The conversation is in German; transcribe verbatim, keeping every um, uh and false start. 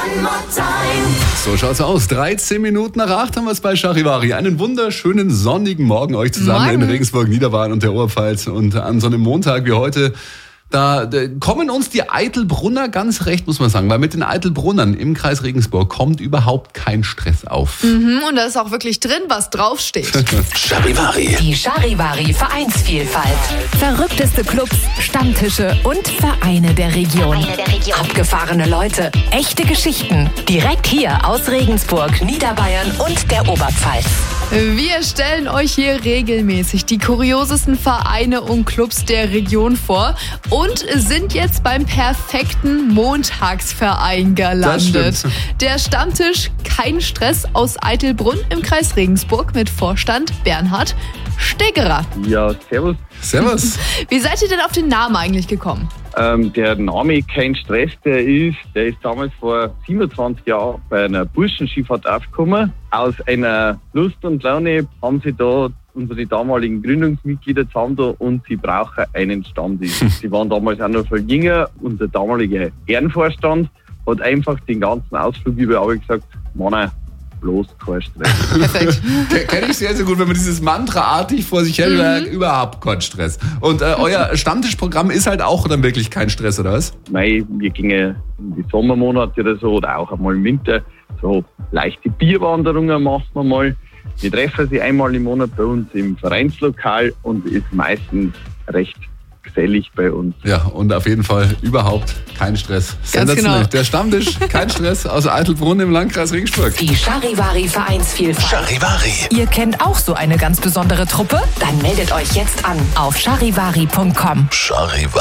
One more time. So schaut's aus. dreizehn Minuten nach acht haben wir es bei Charivari. Einen wunderschönen sonnigen Morgen euch zusammen Morgen. in Regensburg, Niederbayern und der Oberpfalz. Und an so einem Montag wie heute, da, da kommen uns die Eitelbrunner ganz recht, muss man sagen. Weil mit den Eitelbrunnern im Kreis Regensburg kommt überhaupt kein Stress auf. Mhm, und da ist auch wirklich drin, was draufsteht. Charivari. Die Charivari Vereinsvielfalt. Verrückteste Clubs, Stammtische und Vereine der Region. Abgefahrene Leute, echte Geschichten. Direkt hier aus Regensburg, Niederbayern und der Oberpfalz. Wir stellen euch hier regelmäßig die kuriosesten Vereine und Clubs der Region vor und sind jetzt beim perfekten Montagsverein gelandet. Das stimmt. Der Stammtisch Kein Stress aus Eitelbrunn im Kreis Regensburg mit Vorstand Bernhard Steggerer. Ja, servus. Servus. Wie seid ihr denn auf den Namen eigentlich gekommen? Ähm, der Name Kein Stress, der ist, der ist damals vor siebenundzwanzig Jahren bei einer Burschenskifahrt aufgekommen. Aus einer Lust und Laune haben sie da unsere damaligen Gründungsmitglieder zusammen da und sie brauchen einen Stammtisch. Sie waren damals auch noch viel jünger und der damalige Ehrenvorstand hat einfach den ganzen Ausflug über aber gesagt, Mann, bloß kein Stress. Perfekt. Kenne ich sehr, sehr gut, wenn man dieses Mantraartig vor sich hält, mhm. überhaupt kein Stress. Und äh, euer Stammtischprogramm ist halt auch dann wirklich kein Stress, oder was? Mei, wir gingen in die Sommermonate oder so oder auch einmal im Winter so leichte Bierwanderungen machen wir mal. Wir treffen sie einmal im Monat bei uns im Vereinslokal und ist meistens recht gesellig bei uns. Ja, und auf jeden Fall überhaupt kein Stress. Sensationell. genau. Der Stammtisch, kein Stress aus Eitelbrunn im Landkreis Regensburg. Die Charivari Vereinsvielfalt. Charivari. Ihr kennt auch so eine ganz besondere Truppe? Dann meldet euch jetzt an auf charivari punkt com. Charivari.